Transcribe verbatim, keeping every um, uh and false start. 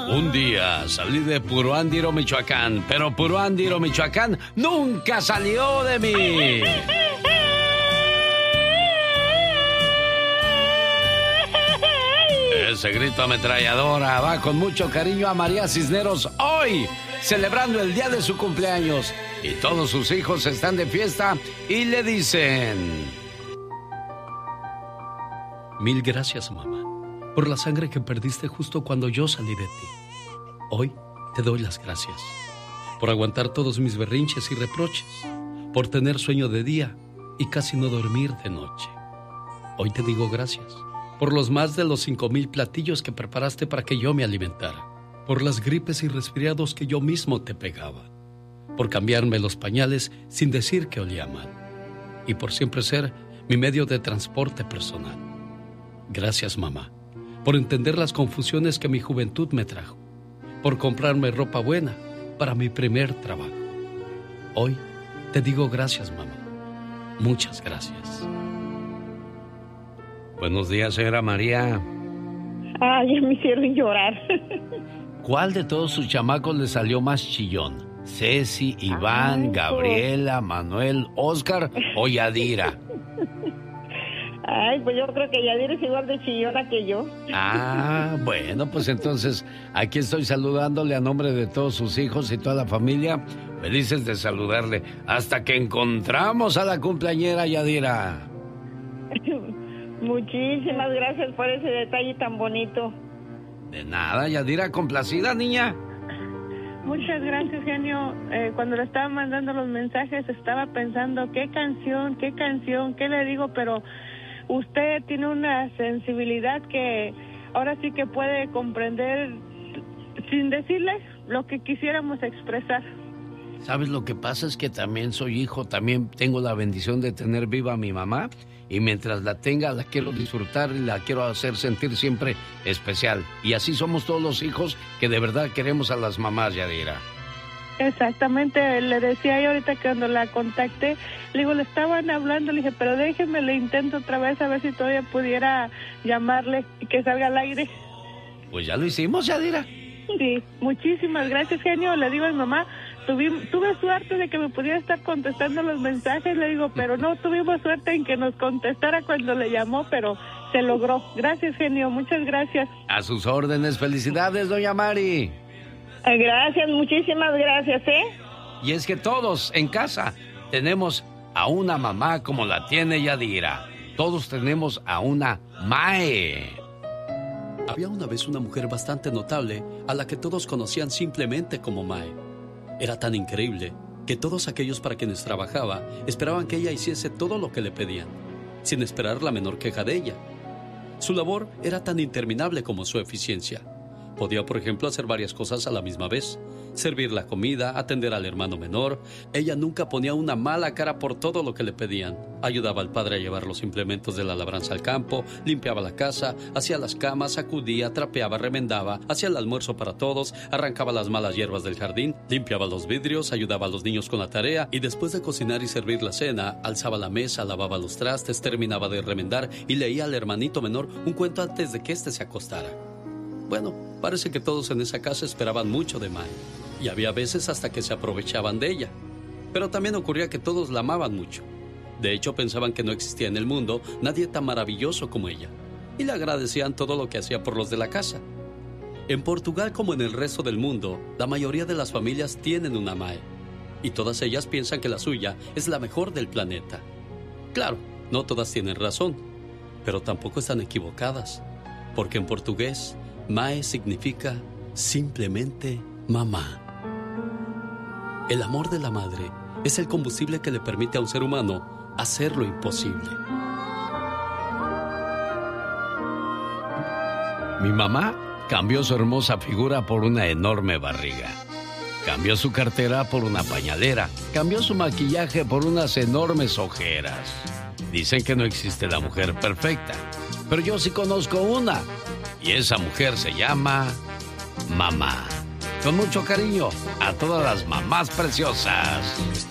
Un día salí de Puruándiro, Michoacán, pero Puruándiro, Michoacán nunca salió de mí. Ese grito ametralladora va con mucho cariño a María Cisneros hoy, celebrando el día de su cumpleaños. Y todos sus hijos están de fiesta y le dicen: mil gracias, mamá, por la sangre que perdiste justo cuando yo salí de ti. Hoy te doy las gracias por aguantar todos mis berrinches y reproches, por tener sueño de día y casi no dormir de noche. Hoy te digo gracias por los más de los cinco mil platillos que preparaste para que yo me alimentara, por las gripes y resfriados que yo mismo te pegaba, por cambiarme los pañales sin decir que olía mal, y por siempre ser mi medio de transporte personal. Gracias, mamá, por entender las confusiones que mi juventud me trajo, por comprarme ropa buena para mi primer trabajo. Hoy te digo gracias, mamá. Muchas gracias. Buenos días, señora María. Ay, ya me hicieron llorar. ¿Cuál de todos sus chamacos le salió más chillón? ¿Ceci, Iván, Ay, Gabriela, Manuel, Oscar o Yadira? Ay, pues yo creo que Yadira es igual de chillona que yo. Ah, bueno, pues entonces aquí estoy saludándole a nombre de todos sus hijos y toda la familia. Felices de saludarle hasta que encontramos a la cumpleañera Yadira. Muchísimas gracias por ese detalle tan bonito. De nada, Yadira, complacida, niña. Muchas gracias, genio. Eh, cuando le estaba mandando los mensajes estaba pensando qué canción, qué canción, qué le digo, pero usted tiene una sensibilidad que ahora sí que puede comprender sin decirle lo que quisiéramos expresar. ¿Sabes? Lo que pasa es que también soy hijo, también tengo la bendición de tener viva a mi mamá y mientras la tenga la quiero disfrutar y la quiero hacer sentir siempre especial. Y así somos todos los hijos que de verdad queremos a las mamás, Yadira. Exactamente, le decía yo ahorita que cuando la contacté, le digo, le estaban hablando, le dije, pero déjeme, le intento otra vez a ver si todavía pudiera llamarle y que salga al aire. Pues ya lo hicimos, Yadira. Sí, muchísimas gracias, genio. Le digo a mi mamá, tuve, tuve suerte de que me pudiera estar contestando los mensajes, le digo, pero no tuvimos suerte en que nos contestara cuando le llamó, pero se logró. Gracias, genio, muchas gracias. A sus órdenes, felicidades, doña Mari. Gracias, muchísimas gracias, ¿eh? Y es que todos en casa tenemos a una mamá como la tiene Yadira. Todos tenemos a una Mae. Había una vez una mujer bastante notable a la que todos conocían simplemente como Mae. Era tan increíble que todos aquellos para quienes trabajaba esperaban que ella hiciese todo lo que le pedían, sin esperar la menor queja de ella. Su labor era tan interminable como su eficiencia. Podía, por ejemplo, hacer varias cosas a la misma vez. Servir la comida, atender al hermano menor. Ella nunca ponía una mala cara por todo lo que le pedían. Ayudaba al padre a llevar los implementos de la labranza al campo, limpiaba la casa, hacía las camas, sacudía, trapeaba, remendaba, hacía el almuerzo para todos, arrancaba las malas hierbas del jardín, limpiaba los vidrios, ayudaba a los niños con la tarea y después de cocinar y servir la cena, alzaba la mesa, lavaba los trastes, terminaba de remendar y leía al hermanito menor un cuento antes de que éste se acostara. Bueno, parece que todos en esa casa esperaban mucho de Mae, y había veces hasta que se aprovechaban de ella. Pero también ocurría que todos la amaban mucho. De hecho, pensaban que no existía en el mundo nadie tan maravilloso como ella, y le agradecían todo lo que hacía por los de la casa. En Portugal, como en el resto del mundo, la mayoría de las familias tienen una Mae, y todas ellas piensan que la suya es la mejor del planeta. Claro, no todas tienen razón, pero tampoco están equivocadas, porque en portugués, Mae significa simplemente mamá. El amor de la madre es el combustible que le permite a un ser humano hacer lo imposible. Mi mamá cambió su hermosa figura por una enorme barriga. Cambió su cartera por una pañalera. Cambió su maquillaje por unas enormes ojeras. Dicen que no existe la mujer perfecta, pero yo sí conozco una. Y esa mujer se llama mamá. Con mucho cariño a todas las mamás preciosas.